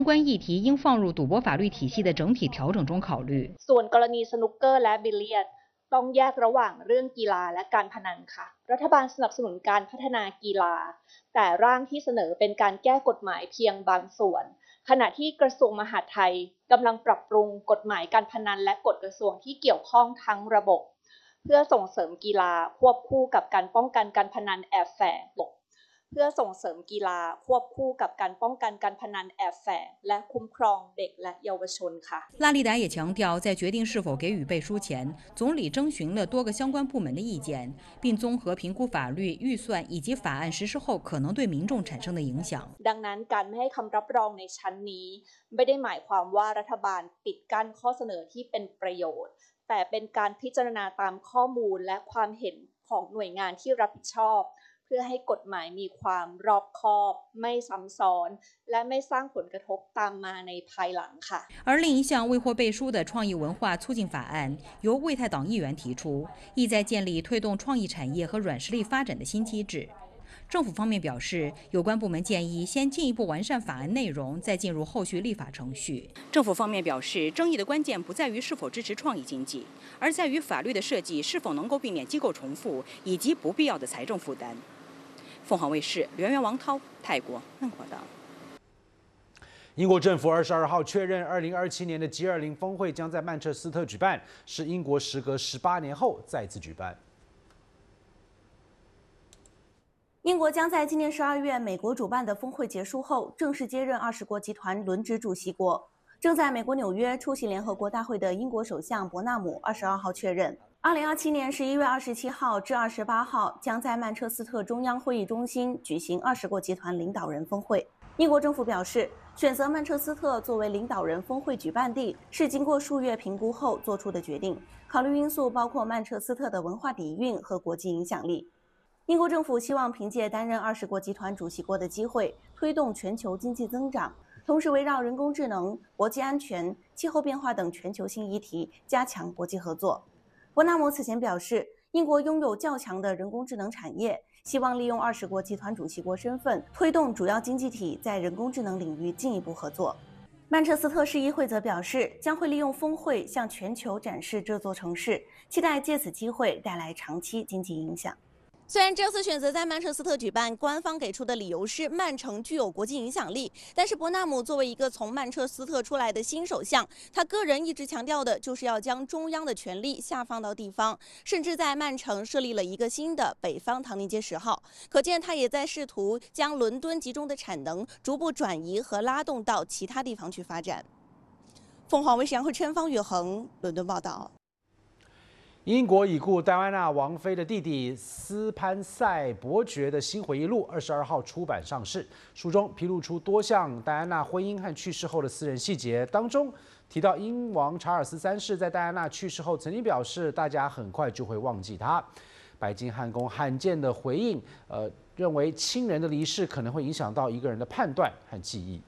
相关议题应放入赌博法律体系的整体调整中考虑。 ส่วนกรณีสนุกเกอร์และบิลเลียดต้องแยกระหว่างเรื่องกีฬาและการพนันค่ะรัฐบาลสนับสนุนการพัฒนากีฬาแต่ร่างที่เสนอเป็นการแก้กฎหมายเพียงบางส่วนขณะที่กระทรวงมหาดไทยกำลังปรับปรุงกฎหมายการพนันและกฎกระทรวงที่เกี่ยวข้องทั้งระบบเพื่อส่งเสริมกีฬาควบคู่กับการป้องกันการพนันแอบแฝงเพื่อส่งเสริมกีฬาควบคู่กับการป้องกันการพนันแอบแฝงและคุ้มครองเด็กและเยาวชนค่ะ拉利达也强调，在决定是否给予背书前，总理征询了多个相关部门的意见，并综合评估法律、预算以及法案实施后可能对民众产生的影响。 ดังนั้นการไม่ให้คำรับรองในชั้นนี้ไม่ได้หมายความว่ารัฐบาลปิดกั้นข้อเสนอที่เป็นประโยชน์แต่เป็นการพิจารณาตามข้อมูลและความเห็นของหน่วยงานที่รับผิดชอบเพื่อให้กฎหมายมีความรอบคอบไม่ซ้ำซ้อนและไม่สร้างผลกระทบตามมาในภายหลังค่ะ而另一项未获背书的创意文化促进法案由为泰党议员提出，意在建立推动创意产业和软实力发展的新机制。政府方面表示，有关部门建议先进一步完善法案内容，再进入后续立法程序。政府方面表示，争议的关键不在于是否支持创意经济，而在于法律的设计是否能够避免机构重复以及不必要的财政负担。凤凰卫视刘源王涛，泰国孟火道。 英国政府22号确认，2027年的 G20 峰会将在曼彻斯特举办，是英国时隔18年后再次举办。 英国将在今年12月美国主办的峰会结束后，正式接任20国集团轮值主席国。正在美国纽约出席联合国大会的英国首相伯纳姆22号确认，2027年11月27号至28号将在曼彻斯特中央会议中心举行20国集团领导人峰会。英国政府表示，选择曼彻斯特作为领导人峰会举办地是经过数月评估后做出的决定，考虑因素包括曼彻斯特的文化底蕴和国际影响力。英国政府希望凭借担任20国集团主席国的机会，推动全球经济增长，同时围绕人工智能、国际安全、气候变化等全球性议题加强国际合作。伯纳姆此前表示，英国拥有较强的人工智能产业，希望利用20国集团主席国身份，推动主要经济体在人工智能领域进一步合作。曼彻斯特市议会则表示，将会利用峰会向全球展示这座城市，期待借此机会带来长期经济影响。 虽然这次选择在曼彻斯特举办，官方给出的理由是曼城具有国际影响力，但是伯纳姆作为一个从曼彻斯特出来的新首相，他个人一直强调的就是要将中央的权力下放到地方，甚至在曼城设立了一个新的北方唐宁街10号，可见他也在试图将伦敦集中的产能逐步转移和拉动到其他地方去发展。凤凰卫视杨慧琛、方宇恒伦敦报道。 英国已故戴安娜王妃的弟弟斯潘塞伯爵的新回忆录22号出版上市，书中披露出多项戴安娜婚姻和去世后的私人细节，当中提到英王查尔斯3世在戴安娜去世后曾经表示，大家很快就会忘记她。白金汉宫罕见的回应，认为亲人的离世可能会影响到一个人的判断和记忆。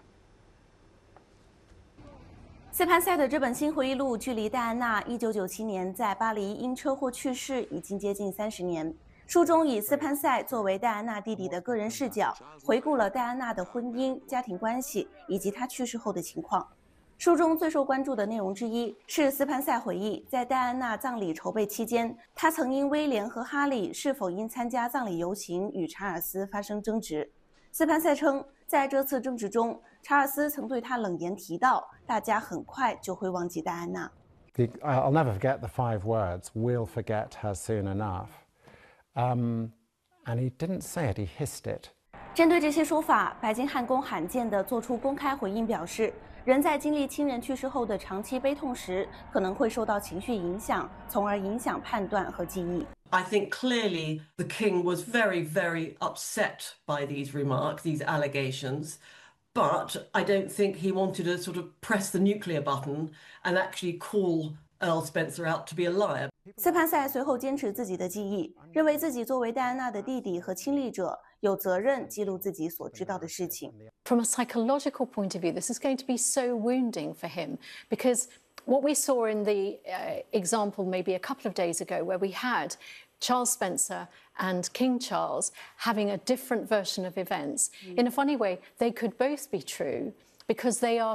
斯潘塞的这本新回忆录距离戴安娜1997年在巴黎因车祸去世已经接近30年。书中以斯潘塞作为戴安娜弟弟的个人视角，回顾了戴安娜的婚姻、家庭关系以及她去世后的情况。书中最受关注的内容之一是斯潘塞回忆，在戴安娜葬礼筹备期间，他曾因威廉和哈利是否因参加葬礼游行与查尔斯发生争执。斯潘塞称，在这次争执中，查尔斯曾对他冷言提到，大家很快就会忘记戴安娜。 I'll never forget the 5 words, we'll forget her soon enough. And he didn't say it, he hissed it. 针对这些说法，白金汉宫罕见地做出公开回应，表示人在经历亲人去世后的长期悲痛时，可能会受到情绪影响，从而影响判断和记忆。 I think clearly the king was very, very upset by these remarks, these allegations, but I don't think he wanted to sort of press the nuclear button and actually call Earl Spencer out to be a liar. 斯潘塞随后坚持自己的记忆，认为自己作为戴安娜的弟弟和亲历者，有责任记录自己所知道的事情。 From a psychological point of view, this is going to be so wounding for him because what we saw in the example maybe a couple of days ago where we had Charles Spencer and King Charles having a different version of events. In a funny way, they could both be true, because they are